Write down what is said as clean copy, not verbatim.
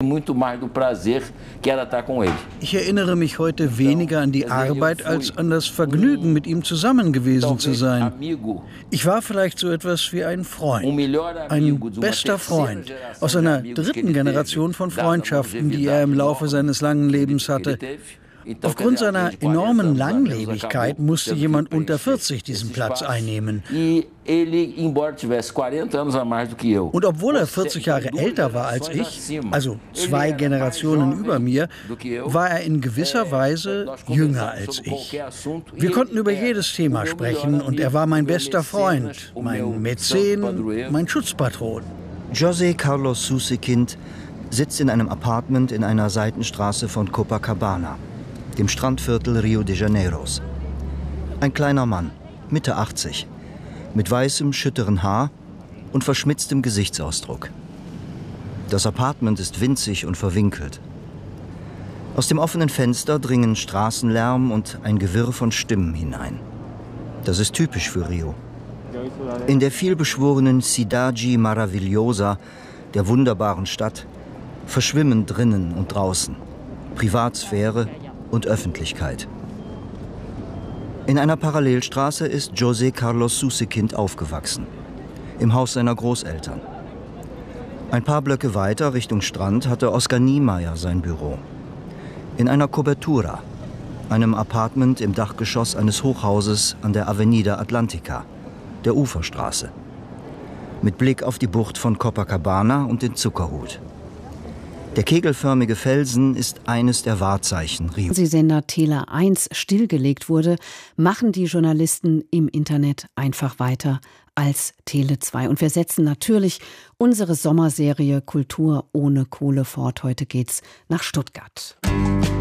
Ich erinnere mich heute weniger an die Arbeit als an das Vergnügen, mit ihm zusammen gewesen zu sein. Ich war vielleicht so etwas wie ein Freund, ein bester Freund aus einer dritten Generation von Freundschaften, die er im Laufe seines langen Lebens hatte. Aufgrund seiner enormen Langlebigkeit musste jemand unter 40 diesen Platz einnehmen. Und obwohl er 40 Jahre älter war als ich, also 2 Generationen über mir, war er in gewisser Weise jünger als ich. Wir konnten über jedes Thema sprechen und er war mein bester Freund, mein Mäzen, mein Schutzpatron. José Carlos Susekind sitzt in einem Apartment in einer Seitenstraße von Copacabana, dem Strandviertel Rio de Janeiros. Ein kleiner Mann, Mitte 80, mit weißem, schütteren Haar und verschmitztem Gesichtsausdruck. Das Apartment ist winzig und verwinkelt. Aus dem offenen Fenster dringen Straßenlärm und ein Gewirr von Stimmen hinein. Das ist typisch für Rio. In der vielbeschworenen Cidade Maravilhosa, der wunderbaren Stadt, verschwimmen drinnen und draußen Privatsphäre und Öffentlichkeit. In einer Parallelstraße ist José Carlos Susekind aufgewachsen, im Haus seiner Großeltern. Ein paar Blöcke weiter Richtung Strand hatte Oskar Niemeyer sein Büro. In einer Cobertura, einem Apartment im Dachgeschoss eines Hochhauses an der Avenida Atlantica, der Uferstraße, mit Blick auf die Bucht von Copacabana und den Zuckerhut. Der kegelförmige Felsen ist eines der Wahrzeichen Rios. Als Sender Tele 1 stillgelegt wurde, machen die Journalisten im Internet einfach weiter als Tele 2. Und wir setzen natürlich unsere Sommerserie Kultur ohne Kohle fort. Heute geht's nach Stuttgart.